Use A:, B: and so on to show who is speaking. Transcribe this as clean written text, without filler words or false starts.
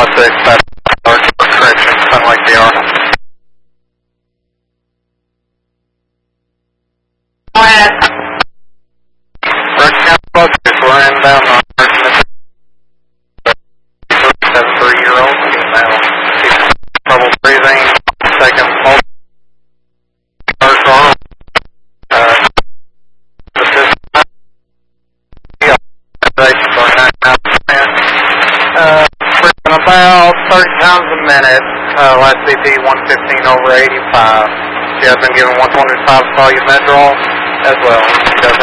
A: Squad 6, correction, Sun Lake DR.
B: Go ahead.
A: Correction, Squad 6, we're inbound on Mississippi. 73-year-old female. Trouble breathing, second pulse. First arm. About 30 times a minute, last CP 115 over 85. She has been given 125 volume Medrol as well.